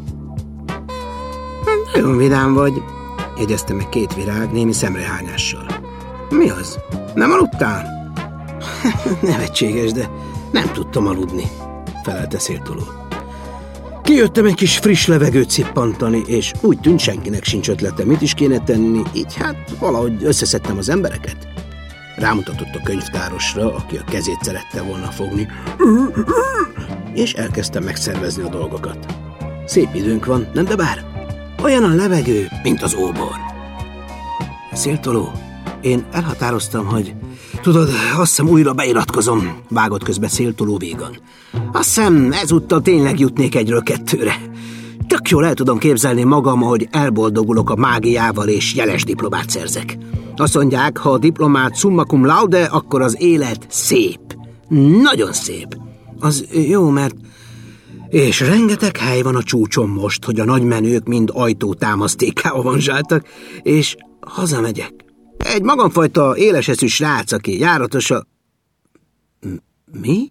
Nagyon vidám vagy, jegyezte meg Kétvirág némi szemrehányással. Mi az? Nem aludtál? Nevetséges, de nem tudtam aludni, felelte Széltoló. Kijöttem egy kis friss levegőt szippantani, és úgy tűnt, senkinek sincs ötlete, mit is kéne tenni, így hát valahogy összeszedtem az embereket. Rámutatott a könyvtárosra, aki a kezét szerette volna fogni, és elkezdtem megszervezni a dolgokat. Szép időnk van, nem de bár? Olyan a levegő, mint az óbor. Széltoló, én elhatároztam, hogy... Tudod, azt hiszem újra beiratkozom, vágott közbe Széltoló vígan. Azt hiszem ezúttal tényleg jutnék egyről kettőre. Tök jól el tudom képzelni magam, hogy elboldogulok a mágiával és jeles diplomát szerzek. Azt mondják, ha a diplomát summa cum laude, akkor az élet szép. Nagyon szép. Az jó, mert... És rengeteg hely van a csúcson most, hogy a nagymenők mind ajtótámasztékká avanzsáltak, és hazamegyek. Egy magamfajta éleseszű srác, aki járatos a... Mi?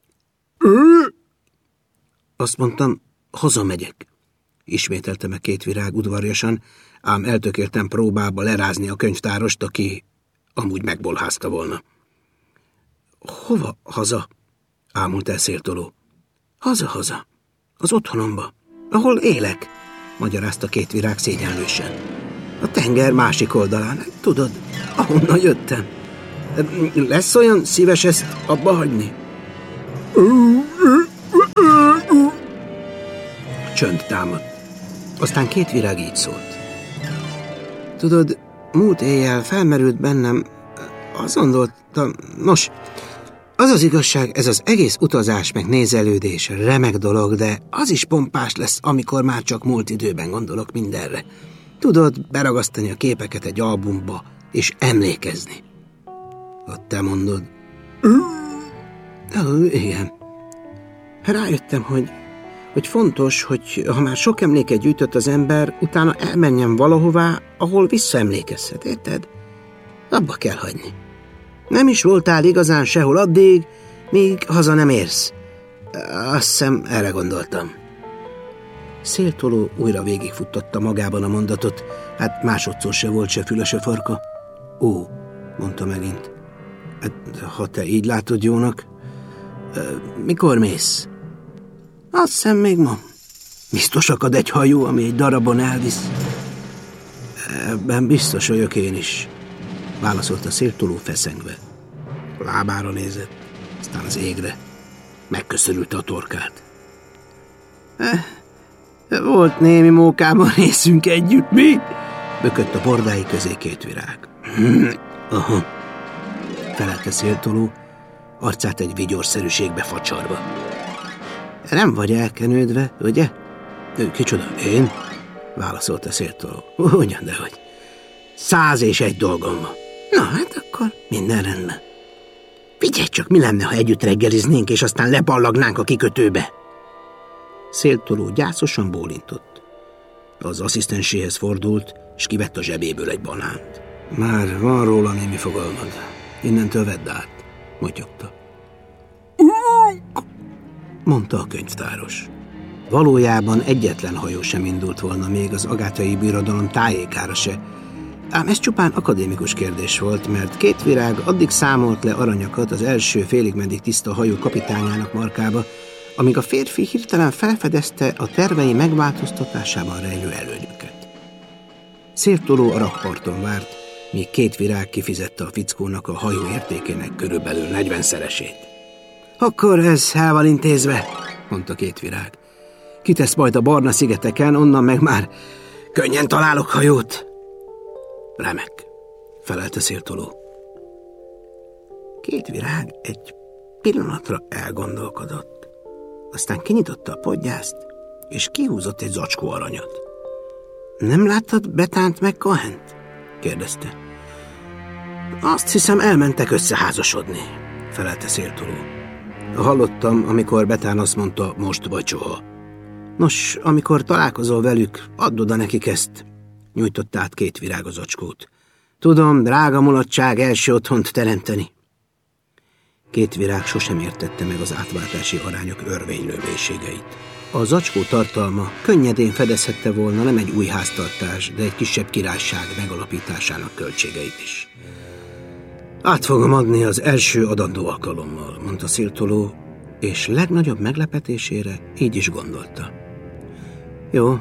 Azt mondtam, hazamegyek. Ismételte meg Kétvirág udvarjasan, ám eltökéltem próbába lerázni a könyvtárost, aki amúgy megbolházta volna. Hova haza? Ámult el Széltoló. Haza, az otthonomba, ahol élek. magyarázta két virág szégyenlősen. A tenger másik oldalán, tudod, ahonnan jöttem. Lesz olyan szíves ezt abba hagyni? Csönd támadt. Aztán két virág így szólt. Tudod, múlt éjjel felmerült bennem, azt gondoltam, nos, az az igazság, ez az egész utazás meg nézelődés remek dolog, de az is pompás lesz, amikor már csak múlt időben gondolok mindenre. Tudod, beragasztani a képeket egy albumba, és emlékezni. Ha te mondod. Igen. Rájöttem, hogy fontos, hogy ha már sok emléket gyűjtött az ember, utána elmenjen valahová, ahol visszaemlékezhet, érted? Abba kell hagyni. Nem is voltál igazán sehol addig, míg haza nem érsz. Azt hiszem, erre gondoltam. Széltoló újra végigfuttatta magában a mondatot, hát másodszor se volt se füle, se farka. Ó, mondta megint. Hát, ha te így látod jónak, mikor mész? Azt hiszem még ma. Biztos akad egy hajó, ami egy darabon elvisz. Ebben biztos vagyok én is, válaszolta Széltoló feszengve. Lábára nézett, aztán az égre. Megköszörülte a torkát. Volt némi mókában részünk együtt, mi? Bökött a bordái közé két virág. Aha, felelte Széltoló, arcát egy vigyorszerűségbe facsarva. Nem vagy elkenődve, ugye? Kicsoda, én? Válaszolta Széltoló. Ugyan, dehogy. 101 dolgom van. Na, hát akkor minden rendben. Figyelj csak, mi lenne, ha együtt reggeliznénk, és aztán leballagnánk a kikötőbe? Széltoló gyászosan bólintott. Az asszisztenséhez fordult, és kivett a zsebéből egy banánt. Már van róla némi fogalmad. Innentől vedd át, motyogta. Mondta a könyvtáros. Valójában egyetlen hajó sem indult volna még az agáthai birodalom tájékára se, ám ez csupán akadémikus kérdés volt, mert két virág addig számolt le aranyakat az első félig-meddig tiszta hajó kapitányának markába, amíg a férfi hirtelen felfedezte a tervei megváltoztatásában rejlő előnyöket. Széltoló a rakparton várt, míg két virág kifizette a fickónak a hajó értékének körülbelül 40-szeresét. Akkor ez el van intézve, mondta két virág. Kitesz majd a barna szigeteken, onnan meg már könnyen találok hajót. Remek, felelte Széltoló. Két virág egy pillanatra elgondolkodott. Aztán kinyitotta a podgyászt, és kihúzott egy zacskó aranyat. Nem láttad Betánt meg Cohent? Kérdezte. Azt hiszem, elmentek összeházasodni, felelte Széltoló. Hallottam, amikor Betán azt mondta, most vagy soha. Nos, amikor találkozol velük, add oda nekik ezt. Nyújtott át két virág a zacskót. Tudom, drága mulatság első otthont teremteni. Két virág sosem értette meg az átváltási arányok örvénylő mélységeit. A zacskó tartalma könnyedén fedezhette volna nem egy új háztartás, de egy kisebb királyság megalapításának költségeit is. Át fogom adni az első adandó alkalommal, mondta Széltoló, és legnagyobb meglepetésére így is gondolta. Jó,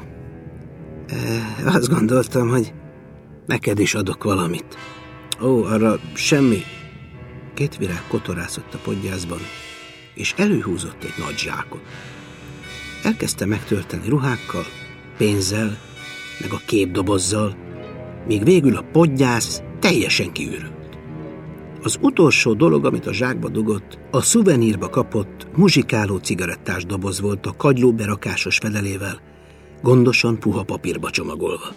azt gondoltam, hogy neked is adok valamit. Ó, arra semmi. Két virág kotorászott a podgyászban, és előhúzott egy nagy zsákot. Elkezdte megtölteni ruhákkal, pénzzel, meg a képdobozzal, míg végül a podgyász teljesen kiürült. Az utolsó dolog, amit a zsákba dugott, a szuvenírba kapott, muzsikáló cigarettás doboz volt a kagyló berakásos fedelével, gondosan puha papírba csomagolva.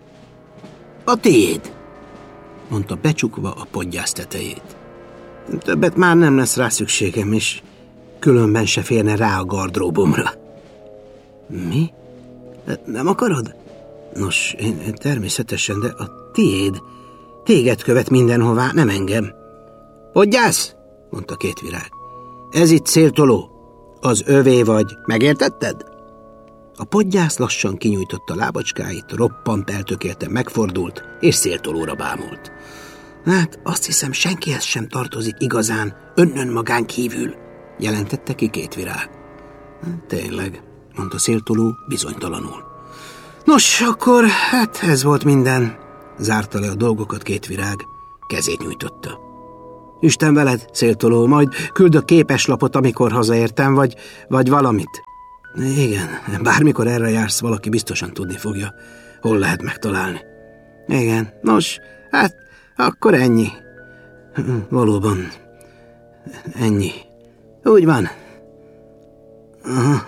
A tiéd, mondta becsukva a podgyász tetejét. Többet már nem lesz rá szükségem, és különben se férne rá a gardróbomra. Mi? Nem akarod? Nos, én természetesen, de a tiéd. Téged követ mindenhová, nem engem. Podgyász, mondta két virág. Ez itt Széltoló. Az övé vagy, megértetted? A podgyász lassan kinyújtotta lábacskáit, roppant eltökélten megfordult, és Széltolóra bámult. Hát azt hiszem, senkihez sem tartozik igazán, önnön magán kívül, jelentette ki két virág. Tényleg, mondta Széltoló bizonytalanul. Nos, akkor hát ez volt minden. Zárta le a dolgokat Két Virág, kezét nyújtotta. Isten veled, Széltoló, majd küld a képeslapot, amikor hazaértem, vagy valamit. Igen, bármikor erre jársz, valaki biztosan tudni fogja, hol lehet megtalálni. Igen, nos, hát akkor ennyi. Valóban, ennyi. Úgy van. Aha.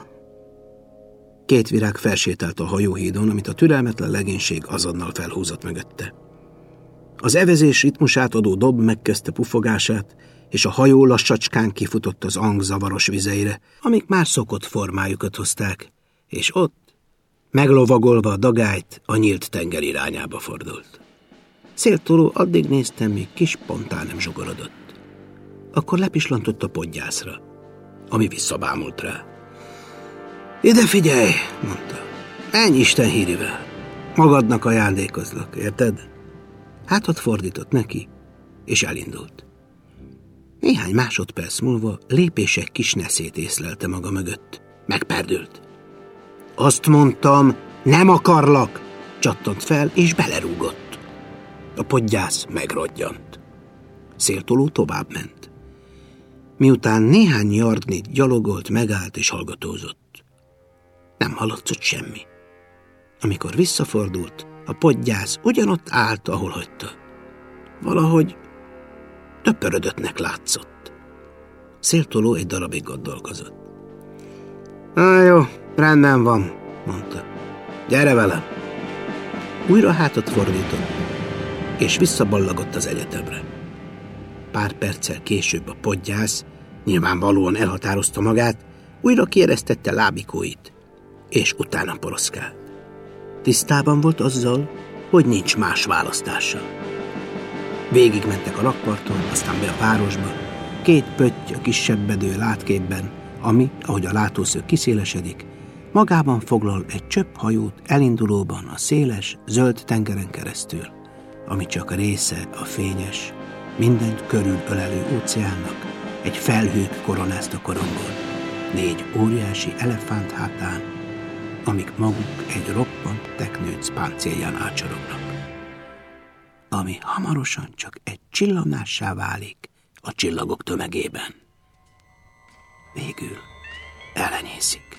Két Virág felsétált a hajóhídon, amit a türelmetlen legénység azonnal felhúzott mögötte. Az evezés ritmusát adó dob megkezdte pufogását, és a hajó lassacskán kifutott az Ang zavaros vizeire, amik már szokott formájukat hozták, és ott, meglovagolva a dagályt, a nyílt tenger irányába fordult. Széltoló addig néztem, míg kis pontán nem zsugorodott. Akkor lepislantott a podgyászra, ami visszabámult rá. Ide figyelj, mondta. Menj Isten hírivel. Magadnak ajándékozlak, érted? Hátat fordított neki, és elindult. Néhány másodperc múlva lépések kis neszét észlelte maga mögött. Megperdült. Azt mondtam, nem akarlak, csattant fel, és belerúgott. A podgyász megrodjant. Széltoló tovább ment. Miután néhány yardnit gyalogolt, megállt és hallgatózott. Nem hallatszott semmi. Amikor visszafordult, a podgyász ugyanott állt, ahol hagyta. Valahogy töpörödöttnek látszott. Széltoló egy darabig gondolkozott. Jó, rendben van, mondta. Gyere velem! Újra hátat fordított, és visszaballagott az egyetemre. Pár perccel később a podgyász, nyilvánvalóan elhatározta magát, újra kieresztette lábikóit, és utána poroszkált. Tisztában volt azzal, hogy nincs más választása. Végigmentek a rakparton, aztán be a városba, két pötty a kisebbedő látképben, ami, ahogy a látószög kiszélesedik, magában foglal egy csöpp hajót elindulóban a széles, zöld tengeren keresztül, ami csak része a fényes, mindent körülölelő óceánnak, egy felhők koronázta korongol, 4 óriási elefánt hátán, amik maguk egy roppant teknőc páncélján ácsorognak, ami hamarosan csak egy csillanássá válik a csillagok tömegében. Végül elenyészik.